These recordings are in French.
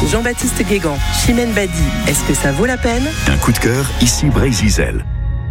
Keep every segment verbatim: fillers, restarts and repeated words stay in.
Jean-Baptiste Guégan, Chimène Badi, est-ce que ça vaut la peine ? Un coup de cœur, ici Brésil.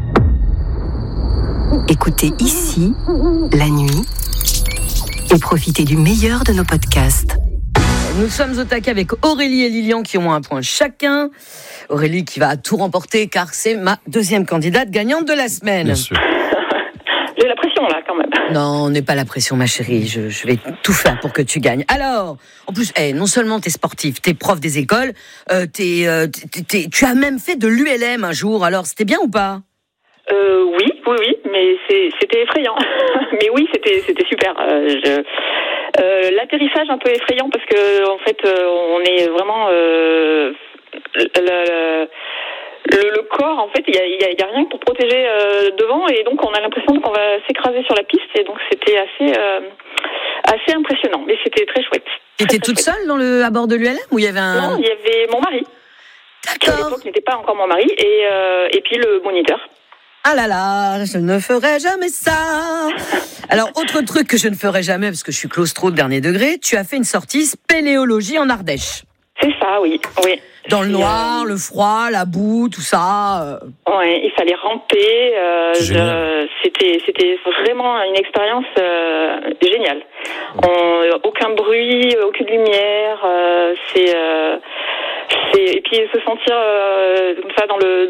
Écoutez ici, la nuit, et profitez du meilleur de nos podcasts. Nous sommes au taquet avec Aurélie et Lilian qui ont un point chacun. Aurélie qui va tout remporter car c'est ma deuxième candidate gagnante de la semaine. Bien sûr. J'ai la pression là quand même. Non, on n'est pas la pression ma chérie, je, je vais tout faire pour que tu gagnes. Alors, en plus, hey, non seulement t'es sportif, t'es prof des écoles, euh, t'es, euh, t'es, t'es, tu as même fait de l'U L M un jour, alors c'était bien ou pas ? Euh, oui, oui, oui, mais c'est, c'était effrayant. Mais oui, c'était, c'était super. Euh, je, euh, l'atterrissage un peu effrayant parce que en fait, euh, on est vraiment euh, le, le, le, le corps. En fait, il y a, y a, y a rien pour protéger euh, devant et donc on a l'impression qu'on va s'écraser sur la piste et donc c'était assez, euh, assez impressionnant. Mais c'était très chouette. T'étais toute chouette. Seule dans le à bord de l'U L M ou il y avait un ? Non, il y avait mon mari. D'accord. Qui à l'époque n'était pas encore mon mari et euh, et puis le moniteur. Ah là là, je ne ferai jamais ça. Alors, autre truc que je ne ferai jamais, parce que je suis claustro de dernier degré, tu as fait une sortie spéléologie en Ardèche. C'est ça, oui. oui. Dans le Et noir, euh... le froid, la boue, tout ça. Euh... Ouais, il fallait ramper. Euh, je... C'était, c'était vraiment une expérience euh, géniale. On... Aucun bruit, aucune lumière. Euh, c'est... Euh... C'est... Et puis se sentir euh, comme ça dans le